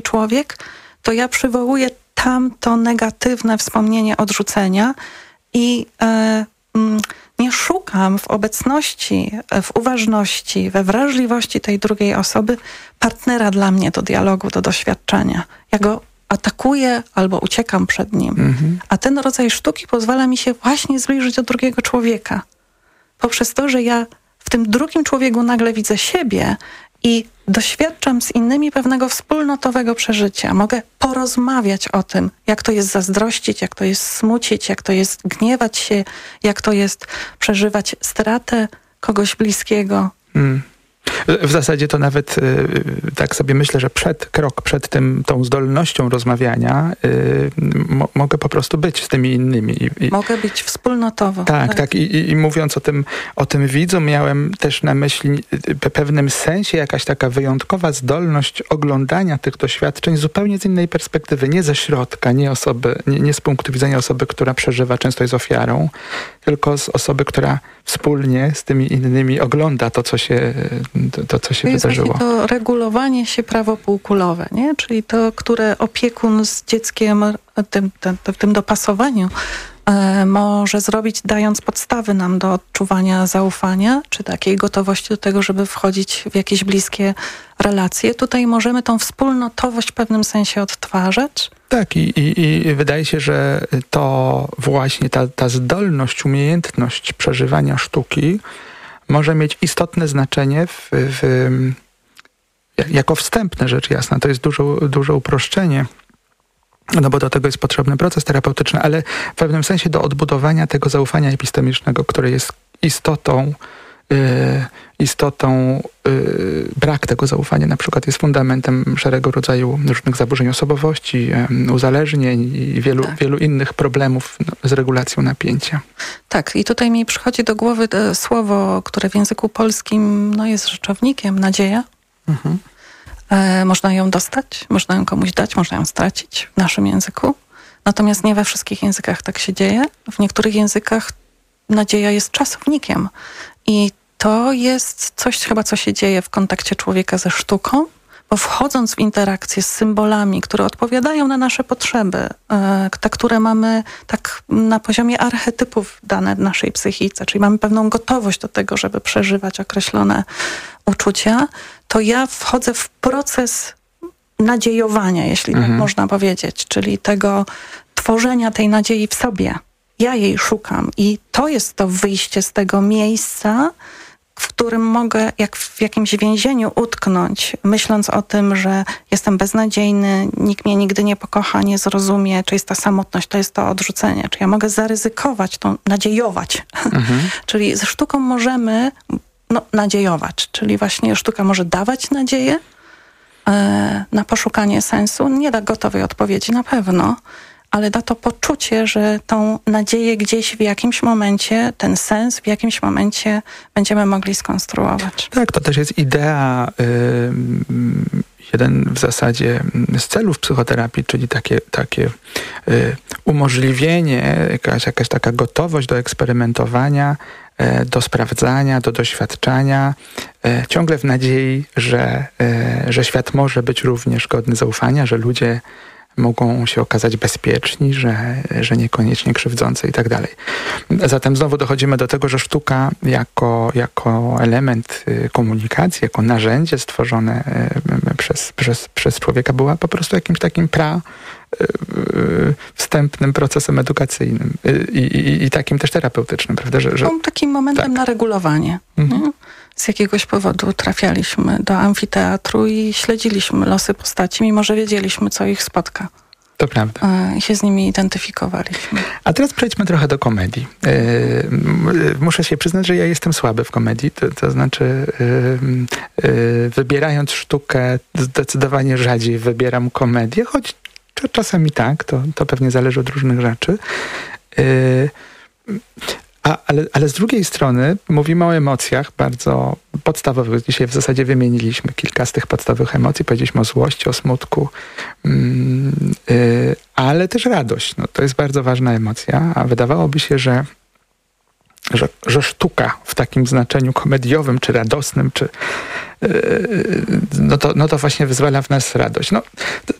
człowiek, to ja przywołuję tamto negatywne wspomnienie odrzucenia i nie szukam w obecności, w uważności, we wrażliwości tej drugiej osoby partnera dla mnie do dialogu, do doświadczenia. Ja go atakuję albo uciekam przed nim. A ten rodzaj sztuki pozwala mi się właśnie zbliżyć do drugiego człowieka. Poprzez to, że ja w tym drugim człowieku nagle widzę siebie i doświadczam z innymi pewnego wspólnotowego przeżycia. Mogę porozmawiać o tym, jak to jest zazdrościć, jak to jest smucić, jak to jest gniewać się, jak to jest przeżywać stratę kogoś bliskiego. W zasadzie to nawet tak sobie myślę, że krok przed tą zdolnością rozmawiania mogę po prostu być z tymi innymi. Mogę być wspólnotowo. Tak. I mówiąc o tym widzu, miałem też na myśli w pewnym sensie jakaś taka wyjątkowa zdolność oglądania tych doświadczeń zupełnie z innej perspektywy. Nie ze środka, nie z punktu widzenia osoby, która przeżywa, często jest ofiarą, tylko z osoby, która wspólnie z tymi innymi ogląda to, co się wydarzyło. To regulowanie się prawopółkulowe, nie? Czyli to, które opiekun z dzieckiem w tym dopasowaniu może zrobić, dając podstawy nam do odczuwania zaufania, czy takiej gotowości do tego, żeby wchodzić w jakieś bliskie relacje. Tutaj możemy tą wspólnotowość w pewnym sensie odtwarzać. Tak, i wydaje się, że to właśnie ta zdolność, umiejętność przeżywania sztuki może mieć istotne znaczenie jako wstępne, rzecz jasna. To jest duże uproszczenie, no bo do tego jest potrzebny proces terapeutyczny, ale w pewnym sensie do odbudowania tego zaufania epistemicznego, które jest istotą, brak tego zaufania na przykład jest fundamentem szeregu rodzaju różnych zaburzeń osobowości, uzależnień i wielu innych problemów z regulacją napięcia. Tak, i tutaj mi przychodzi do głowy słowo, które w języku polskim jest rzeczownikiem, nadzieja. Można ją dostać, można ją komuś dać, można ją stracić w naszym języku. Natomiast nie we wszystkich językach tak się dzieje. W niektórych językach nadzieja jest czasownikiem. I to jest coś chyba, co się dzieje w kontakcie człowieka ze sztuką, bo wchodząc w interakcję z symbolami, które odpowiadają na nasze potrzeby, te, które mamy tak na poziomie archetypów dane w naszej psychice, czyli mamy pewną gotowość do tego, żeby przeżywać określone uczucia, to ja wchodzę w proces nadziejowania, jeśli tak można powiedzieć, czyli tego tworzenia tej nadziei w sobie. Ja jej szukam i to jest to wyjście z tego miejsca, w którym mogę jak w jakimś więzieniu utknąć, myśląc o tym, że jestem beznadziejny, nikt mnie nigdy nie pokocha, nie zrozumie, czy jest ta samotność, to jest to odrzucenie. Czy ja mogę zaryzykować, nadziejować. Czyli ze sztuką możemy nadziejować, czyli właśnie sztuka może dawać nadzieję na poszukanie sensu. Nie da gotowej odpowiedzi na pewno, ale da to poczucie, że tą nadzieję gdzieś w jakimś momencie, ten sens w jakimś momencie będziemy mogli skonstruować. Tak, to też jest idea, jeden w zasadzie z celów psychoterapii, czyli takie umożliwienie, jakaś taka gotowość do eksperymentowania, do sprawdzania, do doświadczania, ciągle w nadziei, że świat może być również godny zaufania, że ludzie mogą się okazać bezpieczni, że niekoniecznie krzywdzący i tak dalej. Zatem znowu dochodzimy do tego, że sztuka jako element komunikacji, jako narzędzie stworzone przez człowieka była po prostu jakimś takim wstępnym procesem edukacyjnym i takim też terapeutycznym, prawda? Takim momentem na regulowanie. Z jakiegoś powodu trafialiśmy do amfiteatru i śledziliśmy losy postaci, mimo że wiedzieliśmy, co ich spotka. To prawda. I się z nimi identyfikowaliśmy. A teraz przejdźmy trochę do komedii. Muszę się przyznać, że ja jestem słaby w komedii, to znaczy wybierając sztukę zdecydowanie rzadziej wybieram komedię, choć czasami tak, to pewnie zależy od różnych rzeczy. Ale z drugiej strony mówimy o emocjach bardzo podstawowych. Dzisiaj w zasadzie wymieniliśmy kilka z tych podstawowych emocji. Powiedzieliśmy o złości, o smutku, ale też radość. To jest bardzo ważna emocja, a wydawałoby się, że sztuka w takim znaczeniu komediowym, czy radosnym, no to właśnie wyzwala w nas radość. No,